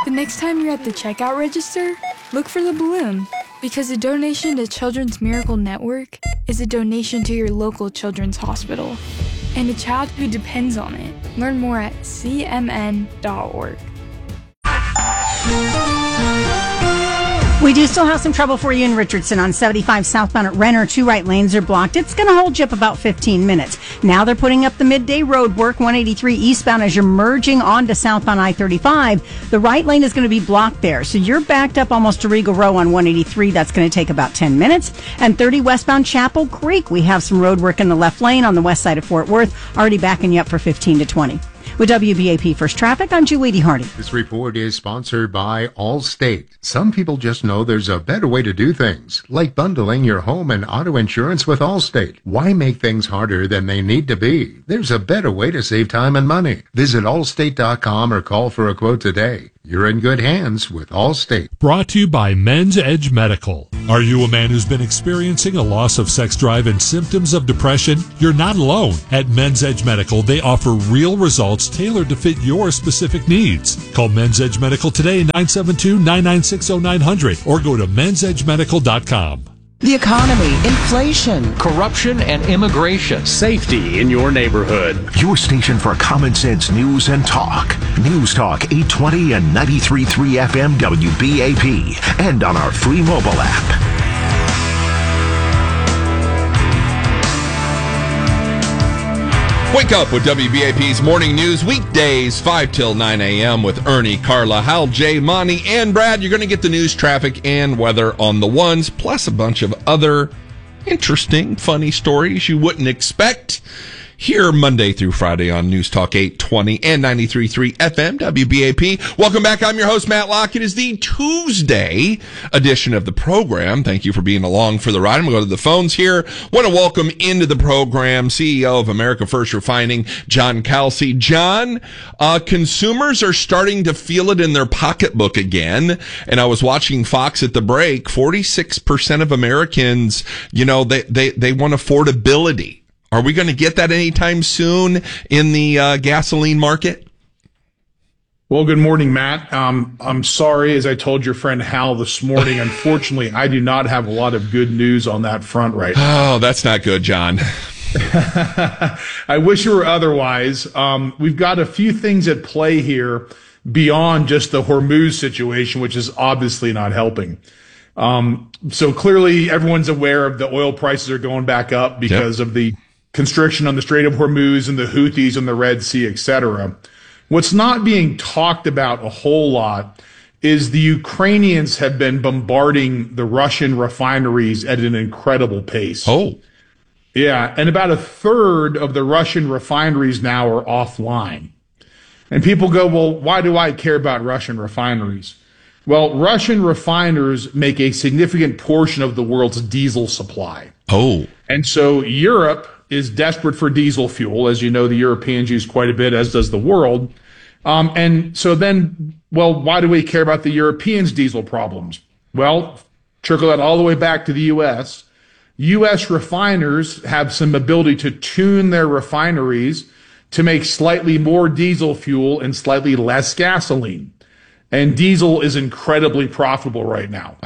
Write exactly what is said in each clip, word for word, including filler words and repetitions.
The next time you're at the checkout register, look for the balloon, because a donation to Children's Miracle Network is a donation to your local children's hospital and a child who depends on it. Learn more at c m n dot org. We do still have some trouble for you in Richardson on seventy-five southbound at Renner. Two right lanes are blocked. It's going to hold you up about fifteen minutes. Now they're putting up the midday road work, one eighty-three eastbound as you're merging onto southbound I thirty-five. The right lane is going to be blocked there. So you're backed up almost to Regal Row on one eighty-three. That's going to take about ten minutes. And thirty westbound Chapel Creek. We have some road work in the left lane on the west side of Fort Worth. Already backing you up for fifteen to twenty. With W B A P First Traffic, I'm Julie Hardy. This report is sponsored by Allstate. Some people just know there's a better way to do things, like bundling your home and auto insurance with Allstate. Why make things harder than they need to be? There's a better way to save time and money. Visit allstate dot com or call for a quote today. You're in good hands with Allstate. Brought to you by Men's Edge Medical. Are you a man who's been experiencing a loss of sex drive and symptoms of depression? You're not alone. At Men's Edge Medical, they offer real results tailored to fit your specific needs. Call Men's Edge Medical today at nine seven two, nine nine six, zero nine zero zero or go to men's edge medical dot com. The economy, inflation, corruption and immigration, safety in your neighborhood. Your station for common sense news and talk. News Talk eight twenty and ninety-three point three F M W B A P and on our free mobile app. Wake up with W B A P's Morning News, weekdays five till nine a.m. with Ernie, Carla, Hal, Jay, Monty, and Brad. You're going to get the news, traffic, and weather on the ones, plus a bunch of other interesting, funny stories you wouldn't expect. Here Monday through Friday on News Talk eight twenty and ninety-three point three F M W B A P. Welcome back. I'm your host, Matt Locke. It is the Tuesday edition of the program. Thank you for being along for the ride. I'm going to go to the phones here. Want to welcome into the program C E O of America First Refining, John Kalsi. John, uh, consumers are starting to feel it in their pocketbook again. And I was watching Fox at the break. forty-six percent of Americans, you know, they, they, they want affordability. Are we going to get that anytime soon in the uh, gasoline market? Well, good morning, Matt. Um, I'm sorry, as I told your friend Hal this morning, unfortunately, I do not have a lot of good news on that front right now. Oh, that's not good, John. I wish it were otherwise. Um, we've got a few things at play here beyond just the Hormuz situation, which is obviously not helping. Um, so clearly everyone's aware of the oil prices are going back up because yep. of the constriction on the Strait of Hormuz and the Houthis in the Red Sea, et cetera. What's not being talked about a whole lot is the Ukrainians have been bombarding the Russian refineries at an incredible pace. Oh. Yeah, and about a third of the Russian refineries now are offline. And people go, well, why do I care about Russian refineries? Well, Russian refiners make a significant portion of the world's diesel supply. Oh. And so Europe is desperate for diesel fuel. As you know, the Europeans use quite a bit, as does the world. Um, and so then, well, why do we care about the Europeans' diesel problems? Well, trickle that all the way back to the U S. U S refiners have some ability to tune their refineries to make slightly more diesel fuel and slightly less gasoline. And diesel is incredibly profitable right now.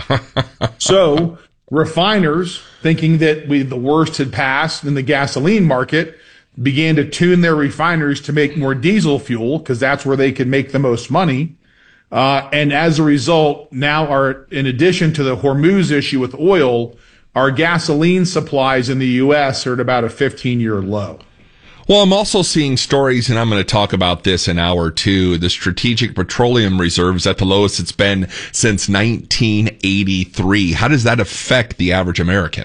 So refiners, thinking that we, the worst had passed in the gasoline market, began to tune their refineries to make more diesel fuel because that's where they could make the most money. Uh, and as a result, now are, in addition to the Hormuz issue with oil, our gasoline supplies in the U S are at about a fifteen-year low. Well, I'm also seeing stories, and I'm going to talk about this in hour two. The Strategic Petroleum Reserve is at the lowest it's been since nineteen eighty-three. How does that affect the average American?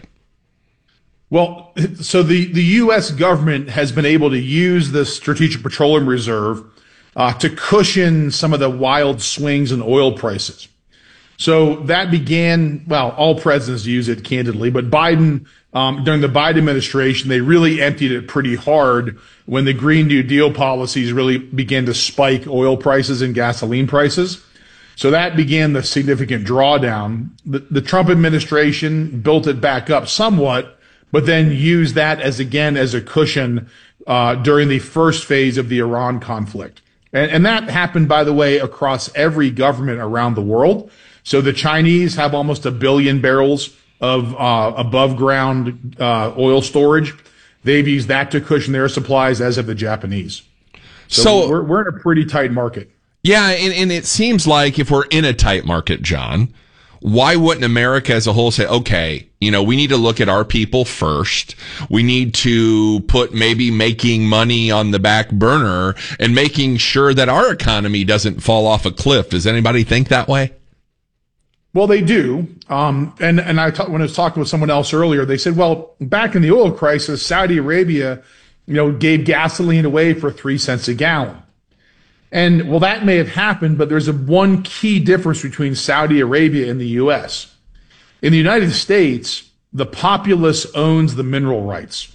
Well, so the, the U S government has been able to use the Strategic Petroleum Reserve uh, to cushion some of the wild swings in oil prices. So that began, well, all presidents use it candidly, but Biden, um, during the Biden administration, they really emptied it pretty hard when the Green New Deal policies really began to spike oil prices and gasoline prices. So that began the significant drawdown. The, the Trump administration built it back up somewhat, but then used that as, again, as a cushion uh, during the first phase of the Iran conflict. And, and that happened, by the way, across every government around the world. So the Chinese have almost a billion barrels of uh, above ground uh, oil storage. They've used that to cushion their supplies, as have the Japanese. So, so we're, we're in a pretty tight market. Yeah, and, and it seems like if we're in a tight market, John, why wouldn't America as a whole say, okay, you know, we need to look at our people first. We need to put maybe making money on the back burner and making sure that our economy doesn't fall off a cliff. Does anybody think that way? Well, they do. Um, and, and I ta- when I was talking with someone else earlier, they said, well, back in the oil crisis, Saudi Arabia, you know, gave gasoline away for three cents a gallon. And well, that may have happened, but there's a one key difference between Saudi Arabia and the U S. In the United States, the populace owns the mineral rights.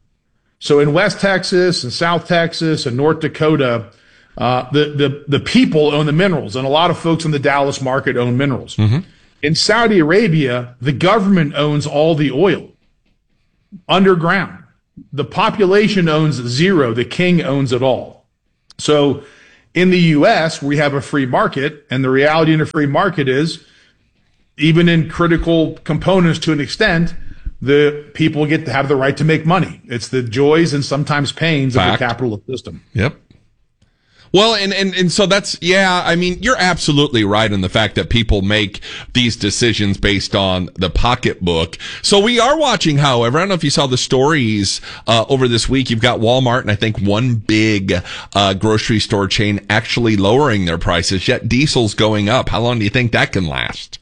So in West Texas and South Texas and North Dakota, uh, the, the, the people own the minerals, and a lot of folks in the Dallas market own minerals. Mm-hmm. In Saudi Arabia, the government owns all the oil underground. The population owns zero. The king owns it all. So in the U S, we have a free market, and the reality in a free market is, even in critical components to an extent, the people get to have the right to make money. It's the joys and sometimes pains Fact. of the capitalist system. Yep. Well, and, and, and so that's, yeah, I mean, you're absolutely right in the fact that people make these decisions based on the pocketbook. So we are watching, however, I don't know if you saw the stories uh, over this week. You've got Walmart and I think one big uh, grocery store chain actually lowering their prices, yet diesel's going up. How long do you think that can last?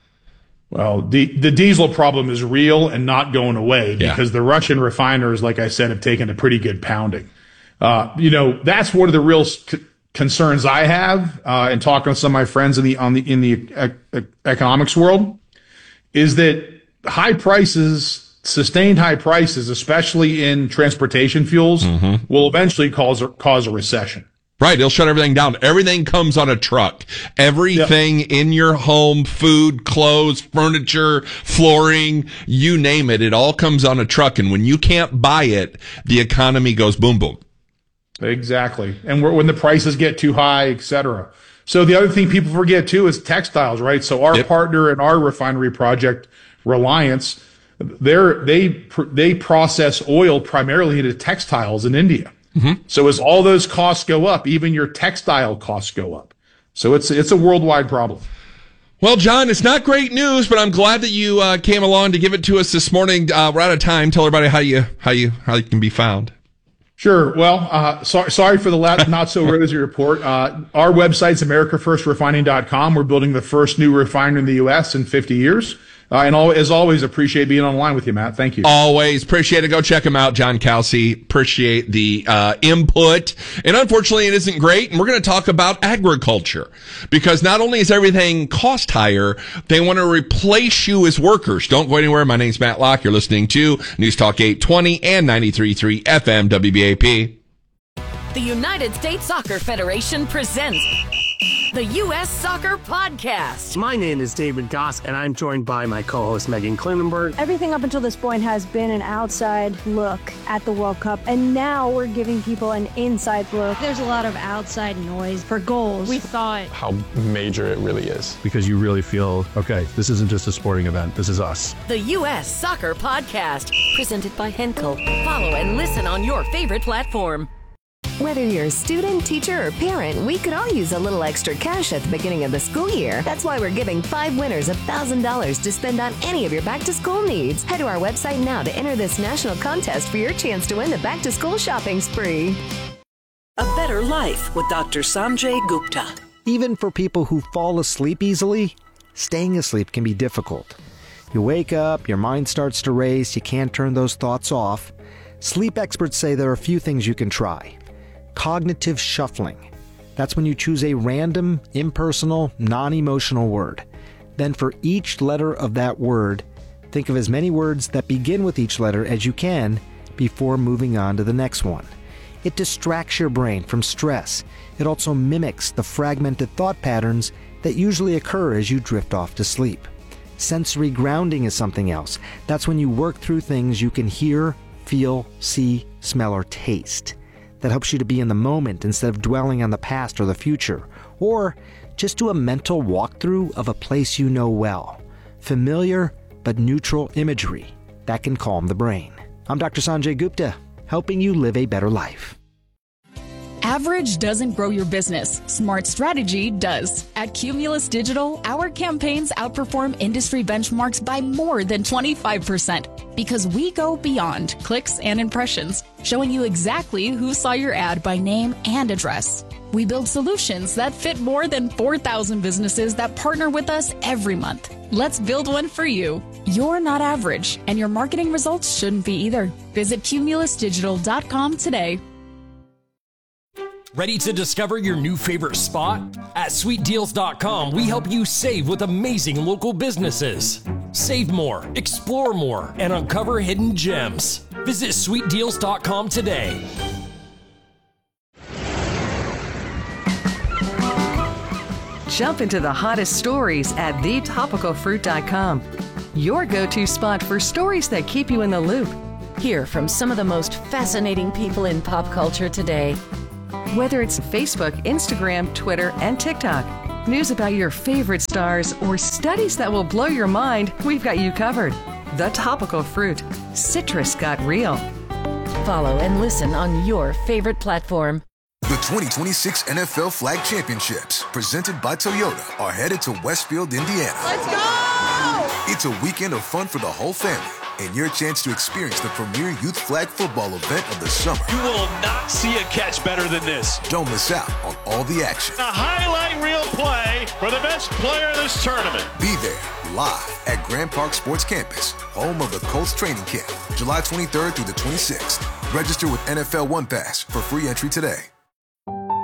Well, the, the diesel problem is real and not going away because yeah. the Russian refiners, like I said, have taken a pretty good pounding. Uh, you know, that's one of the real c- concerns I have, uh, in talking to some of my friends in the, on the, in the e- economics world, is that high prices, sustained high prices, especially in transportation fuels, mm-hmm. will eventually cause, cause a recession. Right. It'll shut everything down. Everything comes on a truck. Everything yep. in your home, food, clothes, furniture, flooring, you name it. It all comes on a truck. And when you can't buy it, the economy goes boom, boom. Exactly. And we're, when the prices get too high, et cetera. So the other thing people forget too is textiles, right? So our yep. partner in our refinery project, Reliance, they're, they, they process oil primarily into textiles in India. Mm-hmm. So as all those costs go up, even your textile costs go up. So it's, it's a worldwide problem. Well, John, it's not great news, but I'm glad that you uh, came along to give it to us this morning. Uh, we're out of time. Tell everybody how you, how you, how you can be found. Sure. Well, uh, so, sorry for the not so rosy report. Uh, our website's america first refining dot com. We're building the first new refinery in the U S in fifty years. Uh, and all, as always, appreciate being online with you, Matt. Thank you. Always appreciate it. Go check him out, John Kalsi. Appreciate the uh, input. And unfortunately, it isn't great. And we're going to talk about agriculture because not only is everything cost higher, they want to replace you as workers. Don't go anywhere. My name's Matt Locke. You're listening to News Talk eight twenty and ninety-three point three F M W B A P. The United States Soccer Federation presents the U S Soccer Podcast. My name is David Goss, and I'm joined by my co-host Megan Klinenberg. Everything up until this point has been an outside look at the World Cup, and now we're giving people an inside look. There's a lot of outside noise for goals. We thought how major it really is. Because you really feel, okay, this isn't just a sporting event, this is us. The U S Soccer Podcast, presented by Henkel. Follow and listen on your favorite platform. Whether you're a student, teacher, or parent, we could all use a little extra cash at the beginning of the school year. That's why we're giving five winners one thousand dollars to spend on any of your back-to-school needs. Head to our website now to enter this national contest for your chance to win the back-to-school shopping spree. A Better Life with Doctor Sanjay Gupta. Even for people who fall asleep easily, staying asleep can be difficult. You wake up, your mind starts to race, you can't turn those thoughts off. Sleep experts say there are a few things you can try. Cognitive shuffling. That's when you choose a random, impersonal, non-emotional word. Then for each letter of that word, think of as many words that begin with each letter as you can before moving on to the next one. It distracts your brain from stress. It also mimics the fragmented thought patterns that usually occur as you drift off to sleep. Sensory grounding is something else. That's when you work through things you can hear, feel, see, smell, or taste. that helps you to be in the moment instead of dwelling on the past or the future. Or just do a mental walkthrough of a place you know well. Familiar but neutral imagery that can calm the brain. I'm Doctor Sanjay Gupta, helping you live a better life. Average doesn't grow your business. Smart strategy does. At Cumulus Digital, our campaigns outperform industry benchmarks by more than twenty-five percent because we go beyond clicks and impressions, showing you exactly who saw your ad by name and address. We build solutions that fit more than four thousand businesses that partner with us every month. Let's build one for you. You're not average, and your marketing results shouldn't be either. Visit cumulus digital dot com today. Ready to discover your new favorite spot? At sweet deals dot com, we help you save with amazing local businesses. Save more, explore more, and uncover hidden gems. Visit sweet deals dot com today. Jump into the hottest stories at the topical fruit dot com. Your go-to spot for stories that keep you in the loop. Hear from some of the most fascinating people in pop culture today. Whether it's Facebook, Instagram, Twitter, and TikTok, news about your favorite stars, or studies that will blow your mind, we've got you covered. The Topical Fruit. Citrus got real. Follow and listen on your favorite platform. The twenty twenty-six N F L Flag Championships, presented by Toyota, are headed to Westfield, Indiana. Let's go! It's a weekend of fun for the whole family, and your chance to experience the premier youth flag football event of the summer. You will not see a catch better than this. Don't miss out on all the action. A highlight reel play for the best player of this tournament. Be there, live at Grand Park Sports Campus, home of the Colts training camp, July twenty-third through the twenty-sixth. Register with N F L One Pass for free entry today.